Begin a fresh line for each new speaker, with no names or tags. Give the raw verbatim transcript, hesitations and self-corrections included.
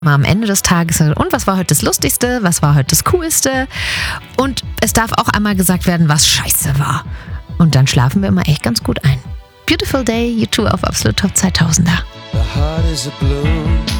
Mal am Ende des Tages, und was war heute das Lustigste, was war heute das Coolste? Und es darf auch einmal gesagt werden, was scheiße war. Und dann schlafen wir immer echt ganz gut ein. Beautiful Day, U zwei auf Absolut Top zweitausender.